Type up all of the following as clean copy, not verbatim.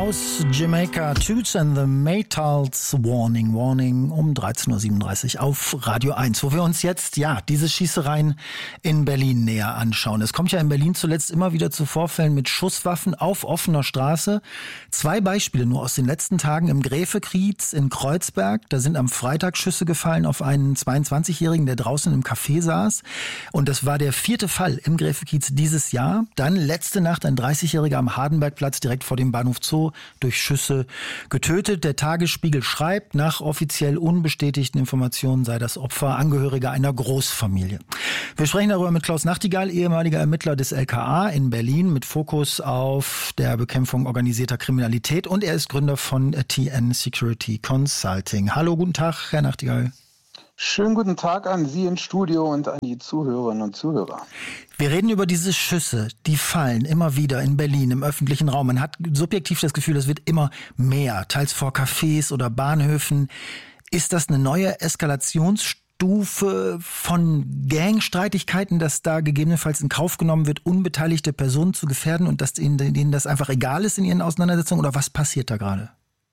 Aus Jamaica, Toots and the Maytals, Warning um 13.37 Uhr auf Radio 1, wo wir uns jetzt, diese Schießereien in Berlin näher anschauen. Es kommt ja in Berlin zuletzt immer wieder zu Vorfällen mit Schusswaffen auf offener Straße. 2 Beispiele nur aus den letzten Tagen im Gräfekiez in Kreuzberg. Da sind am Freitag Schüsse gefallen auf einen 22-Jährigen, der draußen im Café saß. Und das war der 4. Fall im Gräfekiez dieses Jahr. Dann letzte Nacht ein 30-Jähriger am Hardenbergplatz direkt vor dem Bahnhof Zoo durch Schüsse getötet. Der Tagesspiegel schreibt, nach offiziell unbestätigten Informationen sei das Opfer Angehöriger einer Großfamilie. Wir sprechen darüber mit Klaus Nachtigall, ehemaliger Ermittler des LKA in Berlin mit Fokus auf der Bekämpfung organisierter Kriminalität, und er ist Gründer von TN Security Consulting. Hallo, guten Tag, Herr Nachtigall. Schönen guten Tag an Sie ins Studio und an die Zuhörerinnen und Zuhörer. Wir reden über diese Schüsse, die fallen immer wieder in Berlin im öffentlichen Raum. Man hat subjektiv das Gefühl, es wird immer mehr, teils vor Cafés oder Bahnhöfen. Ist das eine neue Eskalationsstufe von Gangstreitigkeiten, dass da gegebenenfalls in Kauf genommen wird, unbeteiligte Personen zu gefährden und dass denen das einfach egal ist in ihren Auseinandersetzungen? Oder was passiert da gerade?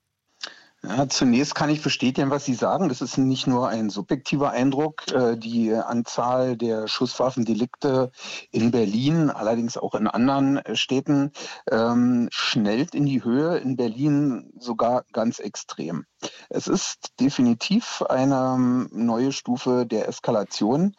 Ja, zunächst kann ich bestätigen, was Sie sagen. Das ist nicht nur ein subjektiver Eindruck. Die Anzahl der Schusswaffendelikte in Berlin, allerdings auch in anderen Städten, schnellt in die Höhe. In Berlin sogar ganz extrem. Es ist definitiv eine neue Stufe der Eskalation.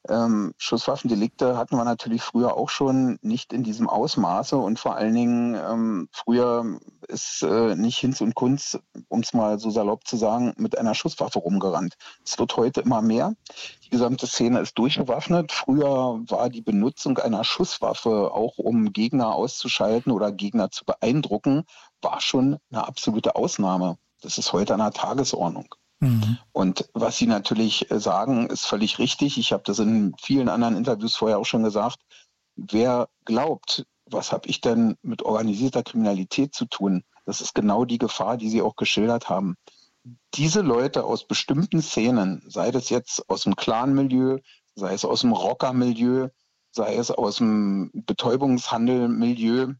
Schusswaffendelikte hatten wir natürlich früher auch schon, nicht in diesem Ausmaße, und vor allen Dingen früher ist nicht Hinz und Kunz, um es mal so salopp zu sagen, mit einer Schusswaffe rumgerannt. Es wird heute immer mehr. Die gesamte Szene ist durchbewaffnet. Früher war die Benutzung einer Schusswaffe, auch um Gegner auszuschalten oder Gegner zu beeindrucken, war schon eine absolute Ausnahme. Das ist heute an der Tagesordnung. Und was Sie natürlich sagen, ist völlig richtig. Ich habe das in vielen anderen Interviews vorher auch schon gesagt. Wer glaubt, was habe ich denn mit organisierter Kriminalität zu tun? Das ist genau die Gefahr, die Sie auch geschildert haben. Diese Leute aus bestimmten Szenen, sei das jetzt aus dem Clan-Milieu, sei es aus dem Rocker-Milieu, sei es aus dem Betäubungshandel-Milieu,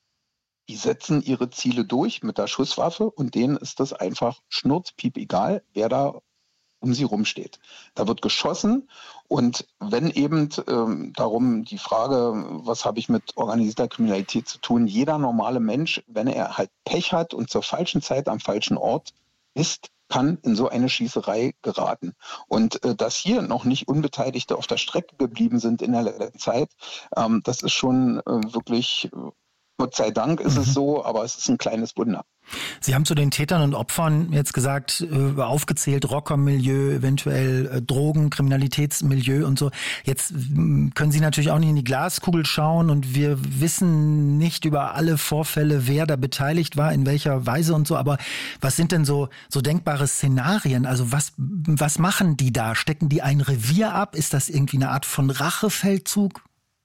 die setzen ihre Ziele durch mit der Schusswaffe, und denen ist das einfach schnurzpiep egal, wer da um sie rumsteht. Da wird geschossen, und wenn eben darum die Frage, was habe ich mit organisierter Kriminalität zu tun, jeder normale Mensch, wenn er halt Pech hat und zur falschen Zeit am falschen Ort ist, kann in so eine Schießerei geraten. Und dass hier noch nicht Unbeteiligte auf der Strecke geblieben sind in der letzten Zeit, das ist schon wirklich... Gott sei Dank ist es so, aber es ist ein kleines Wunder. Sie haben zu den Tätern und Opfern jetzt gesagt, aufgezählt, Rockermilieu, eventuell Drogen, Kriminalitätsmilieu und so. Jetzt können Sie natürlich auch nicht in die Glaskugel schauen, und wir wissen nicht über alle Vorfälle, wer da beteiligt war, in welcher Weise und so. Aber was sind denn so denkbare Szenarien? Also was machen die da? Stecken die ein Revier ab? Ist das irgendwie eine Art von Rachefeldzug?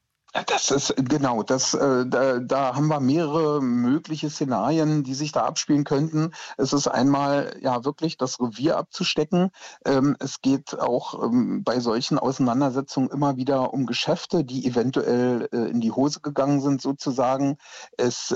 Das ist genau, da haben wir mehrere mögliche Szenarien, die sich da abspielen könnten. Es ist einmal wirklich das Revier abzustecken. Es geht auch bei solchen Auseinandersetzungen immer wieder um Geschäfte, die eventuell in die Hose gegangen sind sozusagen. Es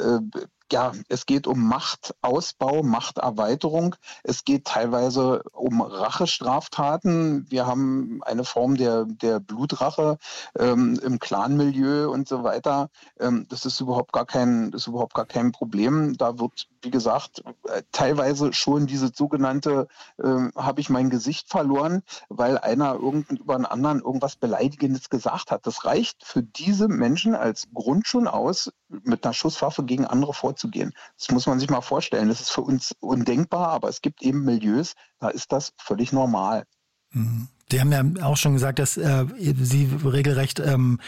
geht um Machtausbau, Machterweiterung. Es geht teilweise um Rachestraftaten. Wir haben eine Form der Blutrache im Clanmilieu und so weiter. Das ist überhaupt gar kein Problem. Da wird, wie gesagt, teilweise schon diese sogenannte, habe ich mein Gesicht verloren, weil einer über einen anderen irgendwas Beleidigendes gesagt hat. Das reicht für diese Menschen als Grund schon aus, mit einer Schusswaffe gegen andere vorzugehen. Das muss man sich mal vorstellen. Das ist für uns undenkbar, aber es gibt eben Milieus, da ist das völlig normal. Sie haben ja auch schon gesagt, dass Sie regelrecht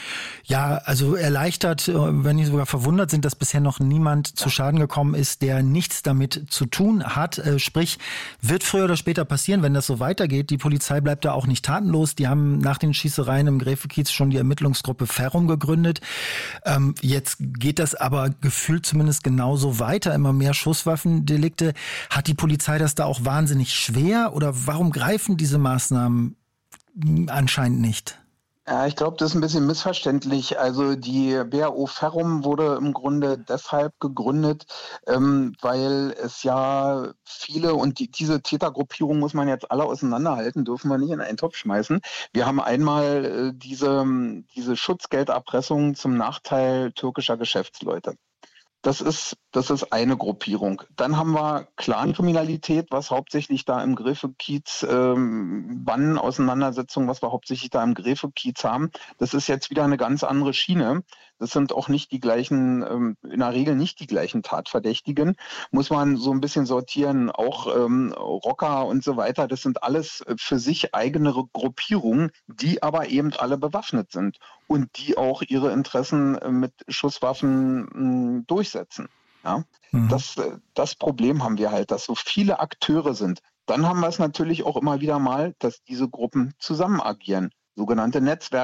erleichtert, wenn nicht sogar verwundert sind, dass bisher noch niemand zu Schaden gekommen ist, der nichts damit zu tun hat. Sprich, wird früher oder später passieren, wenn das so weitergeht. Die Polizei bleibt da auch nicht tatenlos. Die haben nach den Schießereien im Gräfekiez schon die Ermittlungsgruppe Ferrum gegründet. Jetzt geht das aber gefühlt zumindest genauso weiter. Immer mehr Schusswaffendelikte. Hat die Polizei das da auch wahnsinnig schwer? Oder warum greifen diese Maßnahmen anscheinend nicht? Ja, ich glaube, das ist ein bisschen missverständlich. Also die BAO Ferrum wurde im Grunde deshalb gegründet, weil es ja viele und diese Tätergruppierung muss man jetzt alle auseinanderhalten, dürfen wir nicht in einen Topf schmeißen. Wir haben einmal diese Schutzgelderpressung zum Nachteil türkischer Geschäftsleute. Das ist eine Gruppierung. Dann haben wir Clankriminalität, was hauptsächlich da im Gräfe-Kiez, Bandenauseinandersetzungen, was wir hauptsächlich da im Gräfe-Kiez haben. Das ist jetzt wieder eine ganz andere Schiene. Das sind auch nicht die gleichen, in der Regel nicht die gleichen Tatverdächtigen. Muss man so ein bisschen sortieren. Auch Rocker und so weiter, das sind alles für sich eigene Gruppierungen, die aber eben alle bewaffnet sind und die auch ihre Interessen mit Schusswaffen durchsetzen. Ja? Mhm. Das Problem haben wir halt, dass so viele Akteure sind. Dann haben wir es natürlich auch immer wieder mal, dass diese Gruppen zusammen agieren, sogenannte Netzwerke.